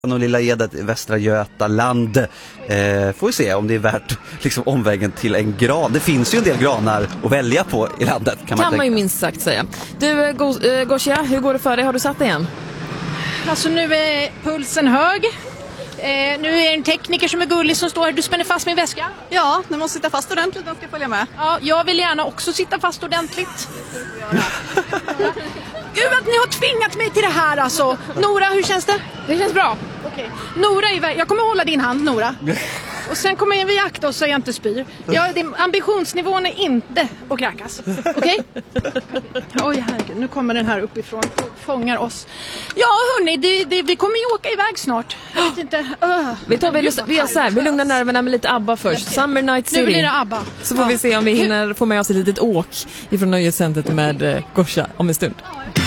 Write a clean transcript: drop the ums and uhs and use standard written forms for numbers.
och Lilla Edet i Västra Götaland. Får vi se om det är värt liksom omvägen till en gran. Det finns ju en del granar att välja på i landet. Kan man ju minst sagt säga. Du, Gosia, hur går det för dig? Har du satt igen? Alltså nu är pulsen hög. Nu är det en tekniker som är gullig som står här. Du spänner fast min väska. Ja, den måste sitta fast ordentligt. Den ska följa med. Ja, jag vill gärna också sitta fast ordentligt. Gud att ni har tvingat mig till det här alltså. Nora, hur känns det? Det känns bra. Okej. Nora, jag kommer hålla din hand, Nora. Och sen kommer vi akta oss så jag inte spyr. Ambitionsnivån är inte att kräkas. Okej? Oj, herregud. Nu kommer den här uppifrån och fångar oss. Ja, hörni, vi kommer ju åka iväg snart. Jag vet inte. Vi gör så här, vi lugnar nerverna med lite ABBA först. Okay. Summer Night City. Nu blir det ABBA. Så får vi se om vi hinner få med oss ett litet åk ifrån nöjescentret med Gosia om en stund.